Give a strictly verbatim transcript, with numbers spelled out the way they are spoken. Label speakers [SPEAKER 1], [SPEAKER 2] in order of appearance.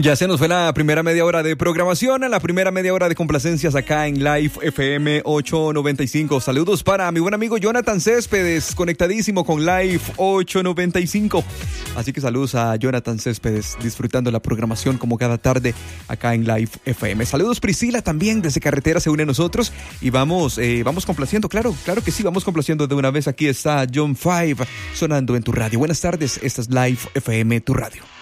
[SPEAKER 1] Ya se nos fue la primera media hora de programación, a la primera media hora de complacencias acá en Live F M ochocientos noventa y cinco. Saludos para mi buen amigo Jonathan Céspedes, conectadísimo con Live ochocientos noventa y cinco. Así que saludos a Jonathan Céspedes, disfrutando la programación como cada tarde acá en Live F M. Saludos Priscila también, desde Carretera se une a nosotros y vamos, eh, vamos complaciendo, claro, claro que sí, vamos complaciendo de una vez. Aquí está John Five sonando en tu radio. Buenas tardes, esta es Live F M, tu radio.